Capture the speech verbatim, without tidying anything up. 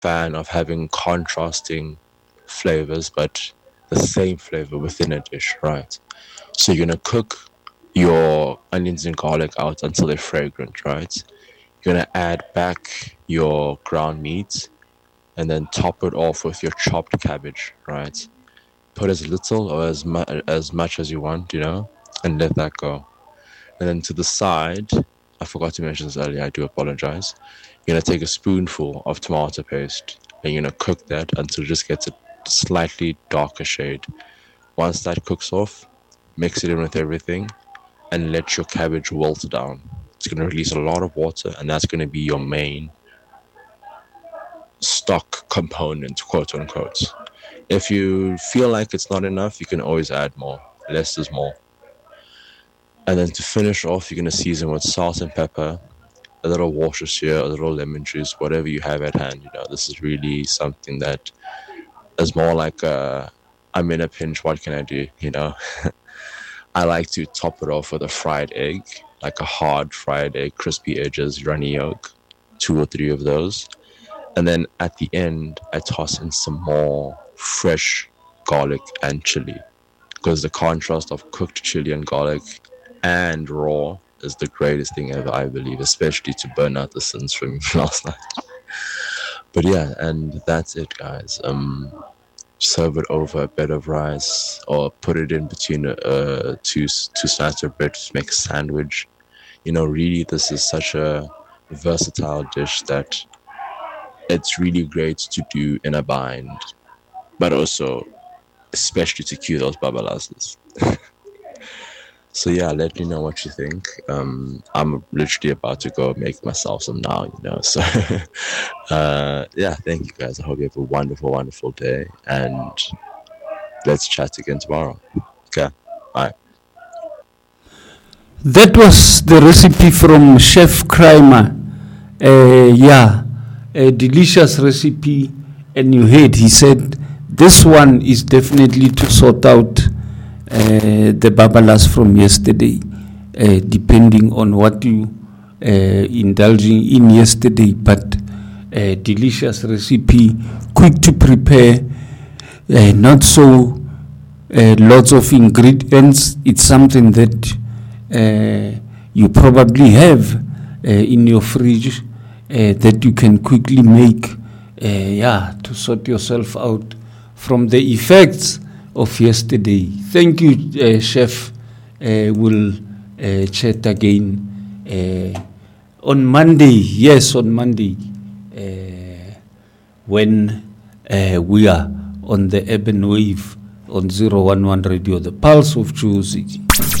fan of having contrasting flavors, but the same flavor within a dish, right? So you're gonna cook your onions and garlic out until they're fragrant, right? You're gonna add back your ground meat and then top it off with your chopped cabbage, right? Put as little or as, mu- as much as you want, you know, and let that go. And then to the side, I forgot to mention this earlier, I do apologize. You're gonna take a spoonful of tomato paste and you're gonna cook that until it just gets a slightly darker shade. Once that cooks off, mix it in with everything and let your cabbage wilt down. It's gonna release a lot of water, and that's gonna be your main stock component, quote unquote. If you feel like it's not enough, you can always add more. Less is more. And then to finish off, you're going to season with salt and pepper, a little Worcestershire, a little lemon juice, whatever you have at hand. You know, this is really something that is more like a, I'm in a pinch, what can I do? You know, I like to top it off with a fried egg, like a hard fried egg, crispy edges, runny yolk, two or three of those. And then at the end, I toss in some more fresh garlic and chili, because the contrast of cooked chili and garlic and raw is the greatest thing ever, I believe, especially to burn out the sins from last night. But yeah, and that's it, guys. Um, serve it over a bed of rice, or put it in between uh, two two slices of bread to make a sandwich. You know, really, this is such a versatile dish that it's really great to do in a bind, but also especially to cue those babalasses. So yeah, let me know what you think. Um, I'm literally about to go make myself some now, you know. So uh, yeah, thank you guys. I hope you have a wonderful, wonderful day, and let's chat again tomorrow. Okay, bye. That was the recipe from Chef Kramer. Uh, yeah, a delicious recipe. And you heard he said this one is definitely to sort out uh, the babalas from yesterday, uh, depending on what you uh, indulging in yesterday. But a delicious recipe, quick to prepare, uh, not so uh, lots of ingredients. It's something that uh, you probably have uh, in your fridge uh, that you can quickly make, uh, yeah, to sort yourself out from the effects of yesterday. Thank you, uh, Chef. Uh, we'll uh, chat again uh, on Monday. Yes, on Monday, uh, when uh, we are on the Urban Wave on zero one one Radio, the Pulse of True City.